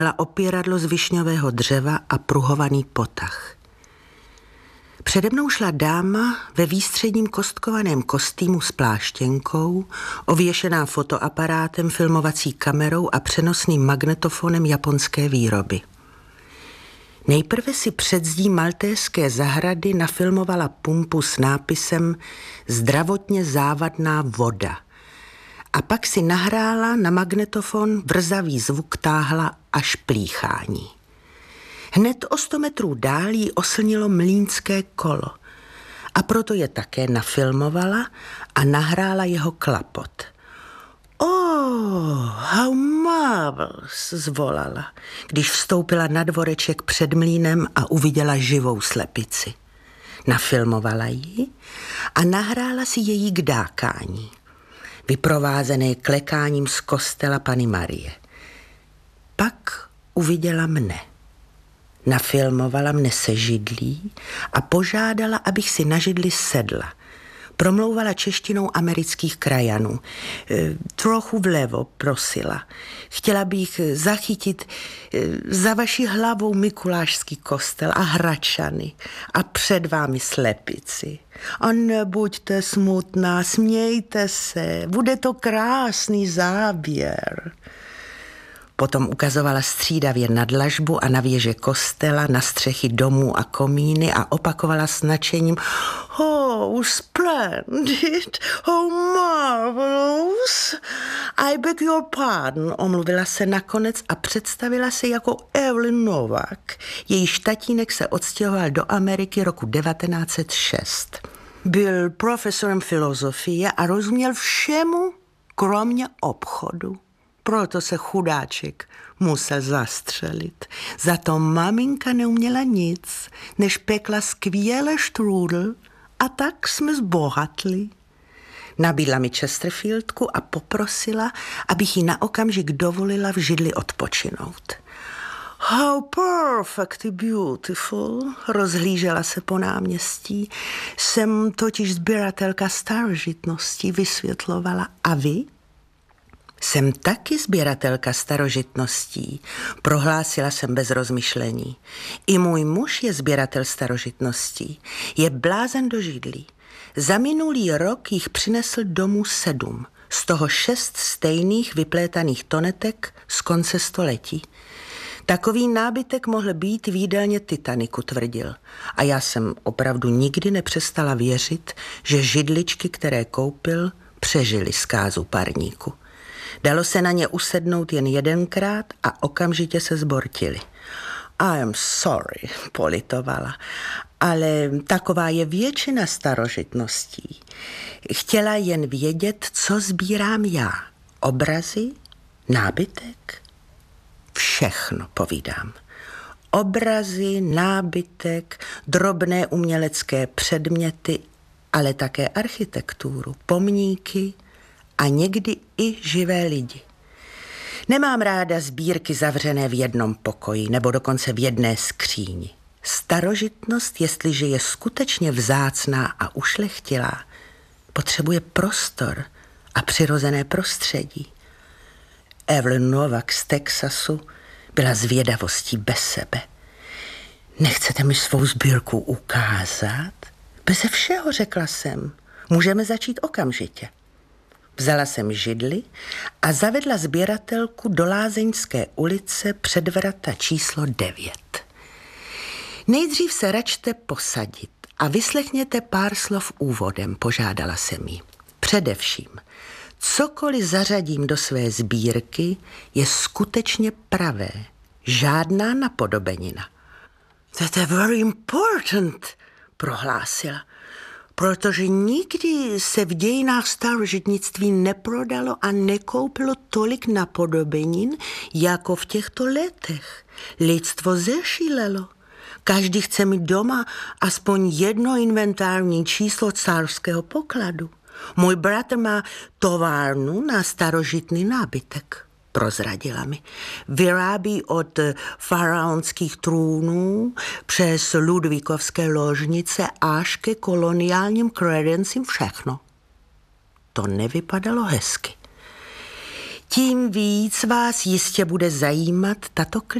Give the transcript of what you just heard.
opěradlo z višňového dřeva a pruhovaný potah. Přede mnou šla dáma ve výstředním kostkovaném kostýmu s pláštěnkou, ověšená fotoaparátem, filmovací kamerou a přenosným magnetofonem japonské výroby. Nejprve si před zdí maltéské zahrady nafilmovala pumpu s nápisem Zdravotně závadná voda a pak si nahrála na magnetofon vrzavý zvuk táhla až plíchání. Hned o 100 metrů dál jí oslnilo mlýnské kolo a proto je také nafilmovala a nahrála jeho klapot. Oh, how marvelous, zvolala, když vstoupila na dvoreček před mlýnem a uviděla živou slepici. Nafilmovala ji a nahrála si její kdákání, vyprovázené klekáním z kostela Panny Marie. Pak uviděla mne. Nafilmovala mne se židlí a požádala, abych si na židli sedla. Promlouvala češtinou amerických krajanů. Trochu vlevo, prosila. Chtěla bych zachytit za vaší hlavou mikulášský kostel a hračany a před vámi slepici. A nebuďte smutná, smějte se, bude to krásný záběr. Potom ukazovala střídavě na dlažbu a na věže kostela, na střechy domů a komíny a opakovala s nadšením Oh, splendid, oh, marvelous. I beg your pardon, omluvila se nakonec a představila se jako Evelyn Novak. Jejíž tatínek se odstěhoval do Ameriky roku 1906. Byl profesorem filozofie a rozuměl všemu, kromě obchodu. Proto se chudáček musel zastřelit. Za to maminka neuměla nic, než pekla skvěle štrůdl a tak jsme zbohatli. Nabídla mi Chesterfieldku a poprosila, abych jí na okamžik dovolila v židli odpočinout. How perfectly beautiful, rozhlížela se po náměstí. Jsem totiž sběratelka starožitností, vysvětlovala. A vy? Jsem taky sběratelka starožitností, prohlásila jsem bez rozmyšlení. I můj muž je sběratel starožitností, je blázen do židlí. Za minulý rok jich přinesl domů 7, z toho 6 stejných vyplétaných tonetek z konce století. Takový nábytek mohl být v jídelně Titaniku, tvrdil. A já jsem opravdu nikdy nepřestala věřit, že židličky, které koupil, přežily zkázu parníku. Dalo se na ně usednout jen jedenkrát a okamžitě se zbortili. I am sorry, politovala, ale taková je většina starožitností. Chtěla jen vědět, co sbírám já. Obrazy? Nábytek? Všechno, povídám. Obrazy, nábytek, drobné umělecké předměty, ale také architekturu, pomníky a někdy i živé lidi. Nemám ráda sbírky zavřené v jednom pokoji nebo dokonce v jedné skříni. Starožitnost, jestliže je skutečně vzácná a ušlechtilá, potřebuje prostor a přirozené prostředí. Evelyn Novak z Texasu byla zvědavostí bez sebe. Nechcete mi svou sbírku ukázat? Beze všeho, řekla jsem. Můžeme začít okamžitě. Vzala jsem židli a zavedla sběratelku do Lázeňské ulice před vrata číslo 9. Nejdřív se račte posadit a vyslechněte pár slov úvodem, požádala jsem jí. Především, cokoliv zařadím do své sbírky, je skutečně pravé, žádná napodobenina. That is very important, prohlásila. Protože nikdy se v dějinách starožitnictví neprodalo a nekoupilo tolik napodobenin, jako v těchto letech. Lidstvo zešílelo. Každý chce mít doma aspoň jedno inventární číslo carského pokladu. Můj bratr má továrnu na starožitný nábytek, prozradila mi. Vyrábí od faraonských trůnů přes ludvíkovské ložnice až ke koloniálním kredencím všechno. To nevypadalo hezky. tím víc vás jistě bude zajímat tato